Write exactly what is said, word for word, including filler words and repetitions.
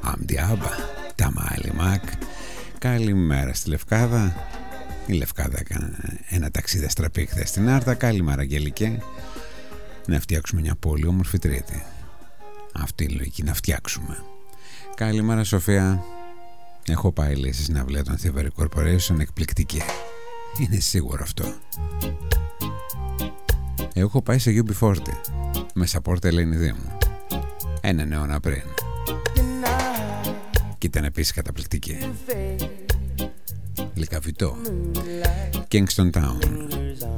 Αμδιάμπα, Ταμάλι Μακ. Καλημέρα στη Λευκάδα. Η Λευκάδα έκανε ένα ταξίδι στραπή χθες στην Άρτα. Καλημέρα Αγγελικέ. Να φτιάξουμε μια πόλη όμορφη Τρίτη. Αυτή η λογική, να φτιάξουμε. Καλημέρα Σοφία. Έχω πάει λέει στη συναυλία των Thievery Corporation, εκπληκτική. Είναι σίγουρο αυτό. Έχω πάει σε γιου μπι φορτί με support Ελένη Δήμου έναν αιώνα πριν και ήταν επίσης καταπληκτική. Λικαβιτό, Kingston Town.